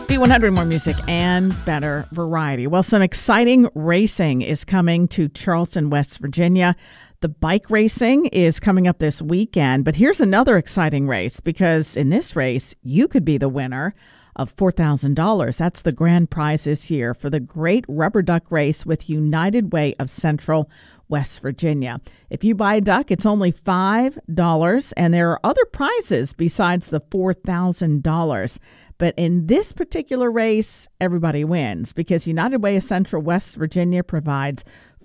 B100, more music and better variety. Well, some exciting racing is coming to Charleston, West Virginia. The bike racing is coming up this weekend, but here's another exciting race because in this race, you could be the winner of $4,000. That's the grand prize this year for the Great Rubber Duck Race with United Way of Central West Virginia. If you buy a duck, it's only $5, and there are other prizes besides the $4,000. But in this particular race, everybody wins because United Way of Central West Virginia provides